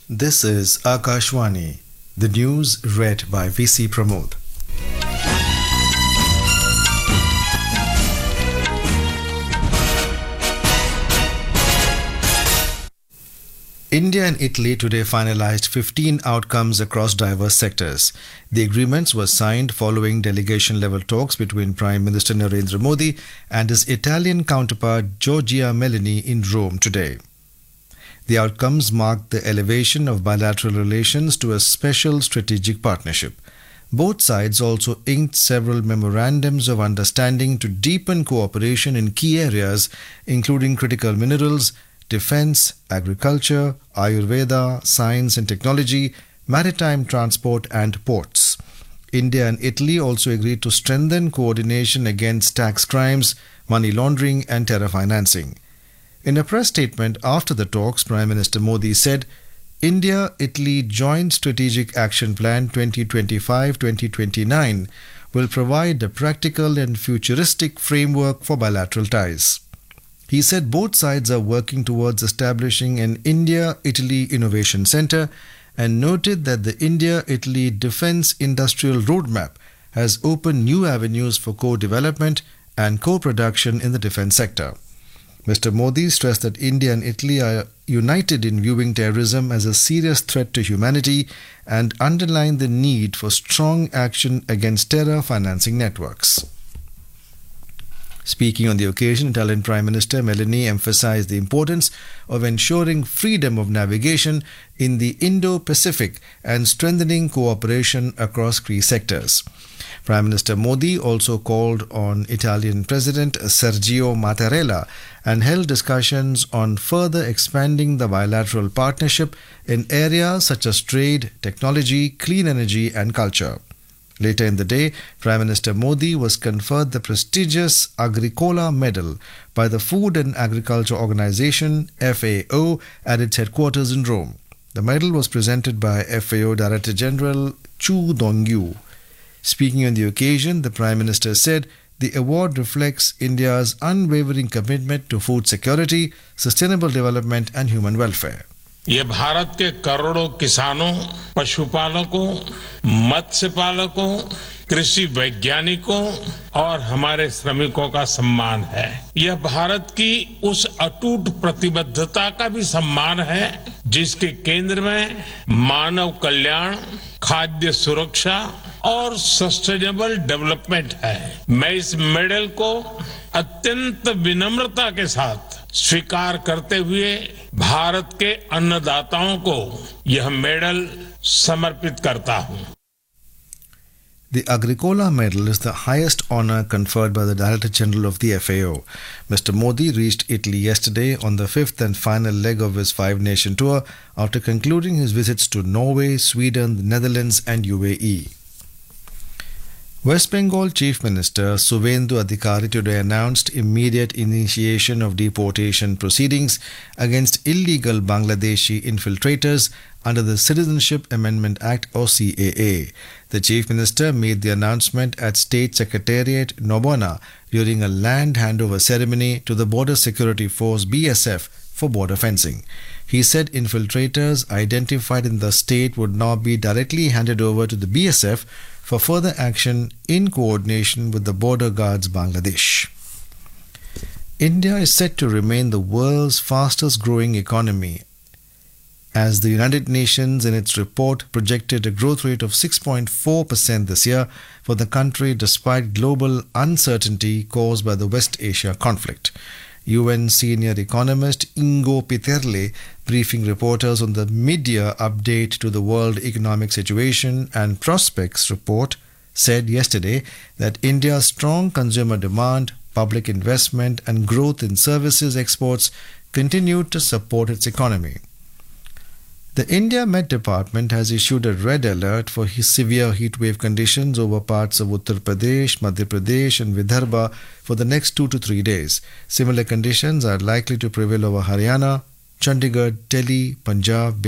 This is Akashwani. The news read by VC Pramod. India and Italy today finalized 15 outcomes across diverse sectors. The agreements were signed following delegation-level talks between Prime Minister Narendra Modi and his Italian counterpart Giorgia Meloni in Rome today. The outcomes marked the elevation of bilateral relations to a special strategic partnership. Both sides also inked several memorandums of understanding to deepen cooperation in key areas, including critical minerals, defense, agriculture, Ayurveda, science and technology, maritime transport and ports. India and Italy also agreed to strengthen coordination against tax crimes, money laundering and terror financing. In a press statement after the talks, Prime Minister Modi said, India-Italy Joint Strategic Action Plan 2025-2029 will provide a practical and futuristic framework for bilateral ties. He said both sides are working towards establishing an India-Italy Innovation Centre and noted that the India-Italy Defence Industrial Roadmap has opened new avenues for co-development and co-production in the defence sector. Mr. Modi stressed that India and Italy are united in viewing terrorism as a serious threat to humanity and underlined the need for strong action against terror financing networks. Speaking on the occasion, Italian Prime Minister Meloni emphasized the importance of ensuring freedom of navigation in the Indo-Pacific and strengthening cooperation across key sectors. Prime Minister Modi also called on Italian President Sergio Mattarella and held discussions on further expanding the bilateral partnership in areas such as trade, technology, clean energy and culture. Later in the day, Prime Minister Modi was conferred the prestigious Agricola Medal by the Food and Agriculture Organization FAO at its headquarters in Rome. The medal was presented by FAO Director General Chu Dongyu. Speaking on the occasion, the Prime Minister said the award reflects India's unwavering commitment to food security, sustainable development and human welfare. ये भारत के करोड़ों किसानों, पशुपालकों, मत्स्य पालकों, कृषि वैज्ञानिकों और हमारे श्रमिकों का सम्मान है। यह भारत की उस अटूट प्रतिबद्धता का भी सम्मान है जिसके केंद्र में मानव कल्याण, खाद्य सुरक्षा और सस्टेनेबल डेवलपमेंट है। मैं इस मेडल को अत्यंत विनम्रता के साथ स्वीकार करते हुए भारत के अन्नदाताओं को यह मेडल समर्पित करता हूं। The Agricola Medal is the highest honor conferred by the Director General of the FAO. Mr. Modi reached Italy yesterday on the fifth and final leg of his five-nation tour after concluding his visits to Norway, Sweden, the Netherlands and UAE. West Bengal Chief Minister Suvendu Adhikari today announced immediate initiation of deportation proceedings against illegal Bangladeshi infiltrators under the Citizenship Amendment Act or CAA. The Chief Minister made the announcement at State Secretariat Nobona during a land handover ceremony to the Border Security Force BSF for border fencing. He said infiltrators identified in the state would now be directly handed over to the BSF for further action in coordination with the border guards Bangladesh. India is set to remain the world's fastest growing economy as the United Nations in its report projected a growth rate of 6.4% this year for the country despite global uncertainty caused by the West Asia conflict. UN senior economist Ingo Peterle briefing reporters on the mid-year update to the World Economic Situation and Prospects report said yesterday that India's strong consumer demand, public investment and growth in services exports continued to support its economy. The India Met Department has issued a red alert for severe heatwave conditions over parts of Uttar Pradesh, Madhya Pradesh and Vidarbha for the next 2 to 3 days. Similar conditions are likely to prevail over Haryana, Chandigarh, Delhi, Punjab,